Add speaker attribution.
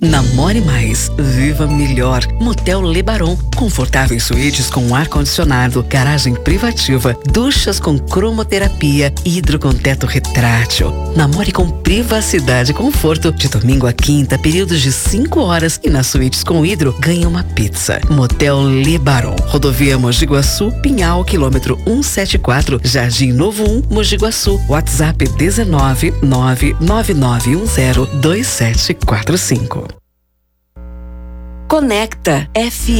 Speaker 1: Namore mais, viva melhor. Motel Lebaron, confortáveis suítes com ar-condicionado, garagem privativa, duchas com cromoterapia, hidro com teto retrátil. Namore com privacidade e conforto. De domingo a quinta, períodos de 5 horas e nas suítes com hidro, ganha uma pizza. Motel Lebaron, Rodovia Mogi Guaçu, Pinhal, quilômetro 174, Jardim Novo 1, Mogi Guaçu. WhatsApp 19 999102745. Conecta FM.